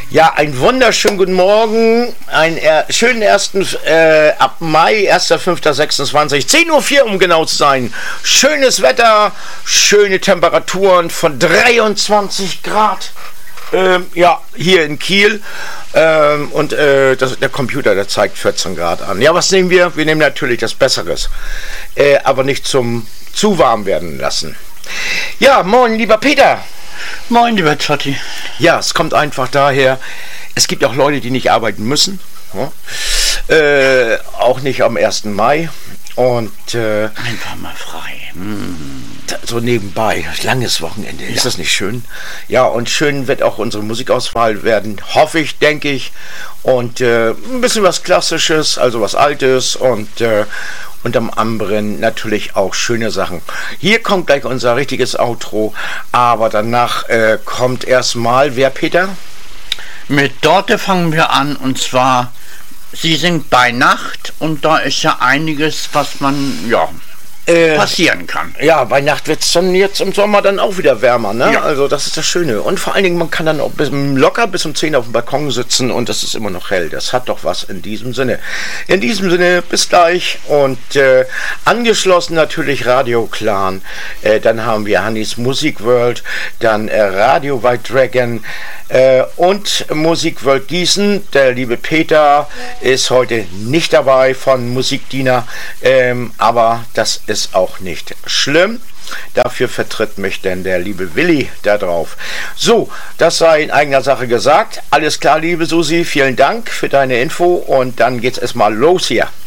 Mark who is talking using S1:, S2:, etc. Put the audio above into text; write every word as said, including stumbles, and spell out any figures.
S1: Ja, einen wunderschönen guten Morgen, einen er, schönen ersten äh, ab Mai, erster fünfter sechsundzwanzig, zehn Uhr vier, um genau zu sein. Schönes Wetter, schöne Temperaturen von dreiundzwanzig Grad. Ähm, ja, hier in Kiel. Ähm, und äh, das, der Computer, der zeigt vierzehn Grad an. Ja, was nehmen wir? Wir nehmen natürlich das Besseres. Äh, aber nicht zum zu warm werden lassen. Ja, moin, lieber Peter.
S2: Moin, lieber Zotti.
S1: Ja, es kommt einfach daher, es gibt auch Leute, die nicht arbeiten müssen. Ja? Äh, auch nicht am ersten Mai. Und äh,
S2: einfach mal frei. Mm.
S1: So nebenbei, langes Wochenende, ist
S2: ja.
S1: Das nicht schön? Ja, und schön wird auch unsere Musikauswahl werden, hoffe ich, denke ich. Und äh, ein bisschen was Klassisches, also was Altes und äh, und am anderen natürlich auch schöne Sachen. Hier kommt gleich unser richtiges Outro, aber danach äh, kommt erstmal, wer, Peter?
S2: Mit Dorte fangen wir an, und zwar, sie singt bei Nacht, und da ist ja einiges, was man, ja, Äh, passieren kann.
S1: Ja, bei Nacht wird es dann jetzt im Sommer dann auch wieder wärmer, ne?
S2: Ja.
S1: Also das ist das Schöne. Und vor allen Dingen, man kann dann auch bis, locker bis um zehn auf dem Balkon sitzen und es ist immer noch hell. Das hat doch was in diesem Sinne. In diesem Sinne, bis gleich. Und äh, angeschlossen natürlich Radio Clan. Äh, dann haben wir Hannis Musik World, dann äh, Radio White Dragon äh, und Musik World Gießen. Der liebe Peter ist heute nicht dabei von Musikdiener, ähm, aber das ist ist auch nicht schlimm. Dafür vertritt mich denn der liebe Willi da drauf. So, das sei in eigener Sache gesagt. Alles klar, liebe Susi, vielen Dank für deine Info und dann geht's erstmal los hier.